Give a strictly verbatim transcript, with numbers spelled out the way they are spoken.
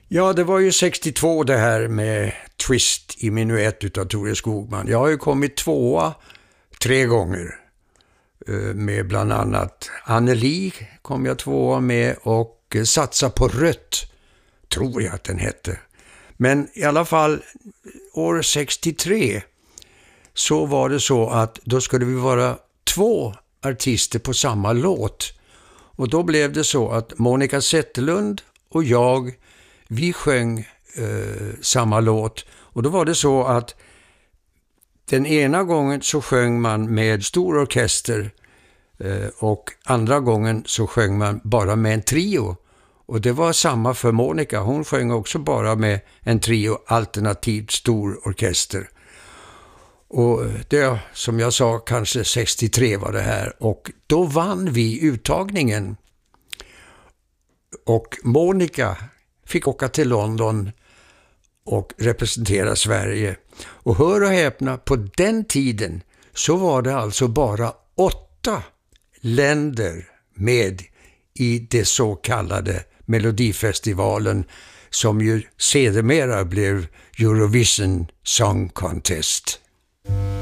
Ja, det var ju sextiotvå det här med Twist i minuett utav Tore Skogman. Jag har ju kommit tvåa tre gånger med bland annat Anneli kom jag tvåa med och Satsa på rött tror jag att den hette. Men i alla fall år sextiotre så var det så att då skulle vi vara två artister på samma låt. Och då blev det så att Monica Zetterlund och jag, vi sjöng eh, samma låt. Och då var det så att den ena gången så sjöng man med stor orkester eh, och andra gången så sjöng man bara med en trio. Och det var samma för Monica. Hon sjöng också bara med en trio alternativt stor orkester. Och det som jag sa kanske sextiotre var det här. Och då vann vi uttagningen. Och Monica fick åka till London och representera Sverige. Och hör och häpna, på den tiden så var det alltså bara åtta länder med i det så kallade Melodifestivalen som ju sedermera blev Eurovision Song Contest.